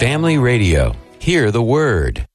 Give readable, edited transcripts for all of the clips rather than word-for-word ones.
Family Radio. Hear the Word.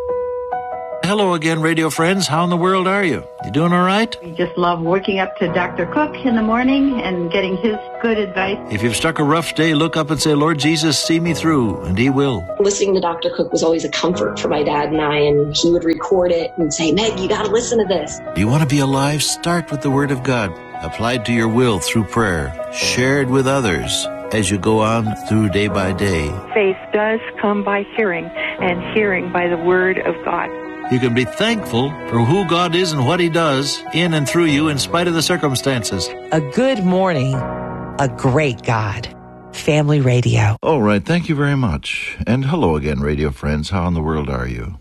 Hello again, radio friends. How in the world are you? You doing all right? We just love waking up to Dr. Cook in the morning and getting his good advice. If you've struck a rough day, look up and say, Lord Jesus, see me through, and He will. Listening to Dr. Cook was always a comfort for my dad and I, and he would record it and say, Meg, you got to listen to this. Do you want to be alive? Start with the Word of God, applied to your will through prayer, shared with others as you go on through day by day. Faith does come by hearing, and hearing by the Word of God. You can be thankful for who God is and what He does in and through you in spite of the circumstances. A good morning, a great God. Family Radio. All right, thank you very much. And hello again, radio friends. How in the world are you?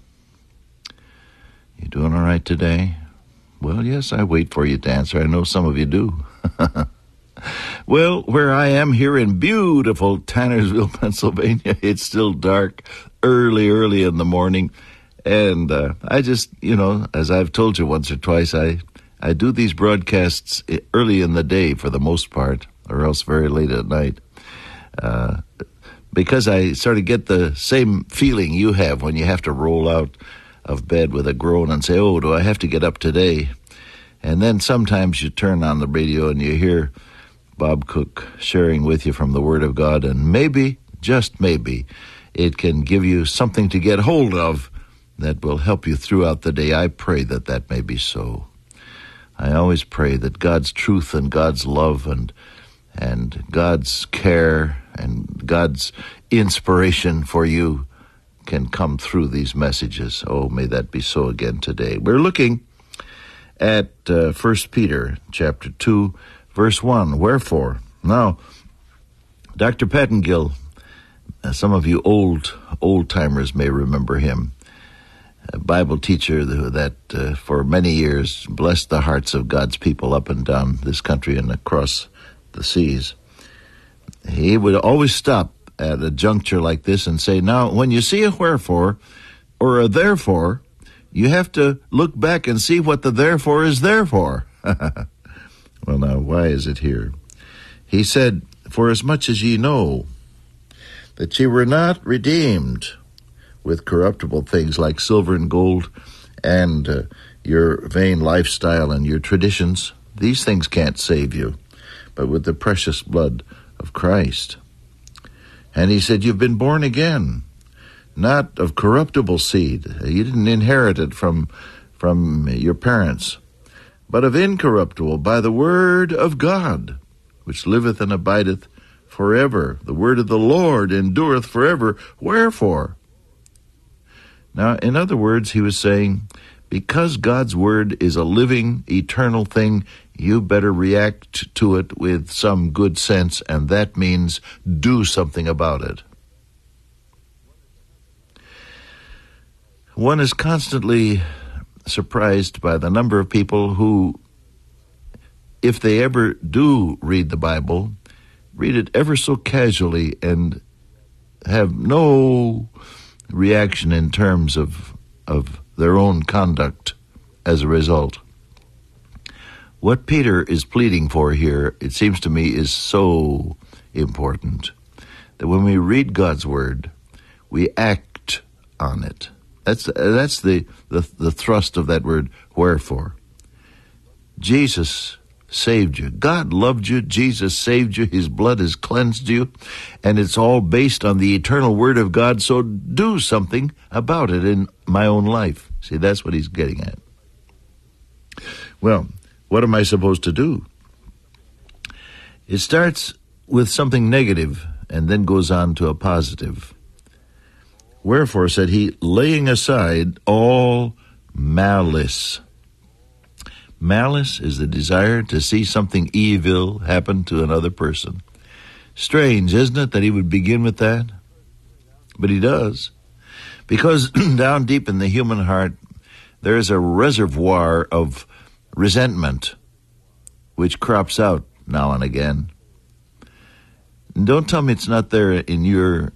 You doing all right today? Well, yes, I wait for you to answer. I know some of you do. Well, where I am here in beautiful Tannersville, Pennsylvania, it's still dark, early in the morning. And I just, as I've told you once or twice, I do these broadcasts early in the day for the most part, or else very late at night, because I sort of get the same feeling you have when you have to roll out of bed with a groan and say, oh, do I have to get up today? And then sometimes you turn on the radio and you hear Bob Cook sharing with you from the Word of God, and maybe, just maybe, it can give you something to get hold of that will help you throughout the day. I pray that that may be so. I always pray that God's truth and God's love and God's care and God's inspiration for you can come through these messages. Oh, may that be so again today. We're looking at 1 Peter chapter 2, verse 1. Wherefore? Now, Dr. Pettengill, some of you old-timers may remember him, a Bible teacher that for many years blessed the hearts of God's people up and down this country and across the seas. He would always stop at a juncture like this and say, now, when you see a wherefore or a therefore, you have to look back and see what the therefore is there for. Well, now, why is it here? He said, for as much as ye know that ye were not redeemed with corruptible things like silver and gold and your vain lifestyle and your traditions. These things can't save you, but with the precious blood of Christ. And he said, you've been born again, not of corruptible seed. You didn't inherit it from your parents, but of incorruptible, by the word of God, which liveth and abideth forever. The word of the Lord endureth forever. Wherefore? Now, in other words, he was saying, because God's word is a living, eternal thing, you better react to it with some good sense, and that means do something about it. One is constantly surprised by the number of people who, if they ever do read the Bible, read it ever so casually and have no reaction in terms of their own conduct as a result. What Peter is pleading for here, it seems to me, is so important that when we read God's word, we act on it. That's the thrust of that word, wherefore. Jesus saved you. God loved you. Jesus saved you. His blood has cleansed you. And it's all based on the eternal word of God. So do something about it in my own life. See, that's what he's getting at. Well, what am I supposed to do? It starts with something negative and then goes on to a positive. Wherefore, said he, laying aside all malice. Malice is the desire to see something evil happen to another person. Strange, isn't it, that he would begin with that? But he does. Because down deep in the human heart, there is a reservoir of resentment which crops out now and again. And don't tell me it's not there in your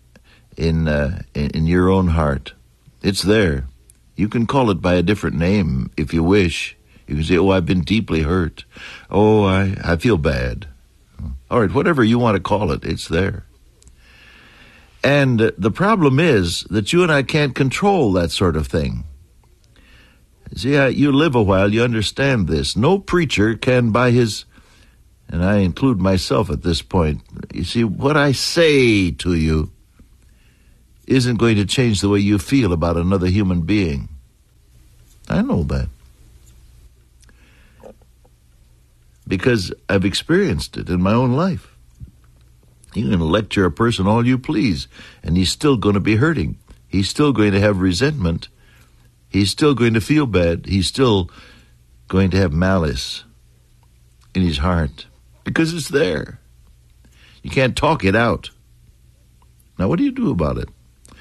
own heart. It's there. You can call it by a different name if you wish. You can say, oh, I've been deeply hurt. Oh, I feel bad. All right, whatever you want to call it, it's there. And the problem is that you and I can't control that sort of thing. See, you live a while, you understand this. No preacher can, by his, and I include myself at this point, you see, what I say to you isn't going to change the way you feel about another human being. I know that. Because I've experienced it in my own life. You can lecture a person all you please, and he's still going to be hurting. He's still going to have resentment. He's still going to feel bad. He's still going to have malice in his heart because it's there. You can't talk it out. Now, what do you do about it?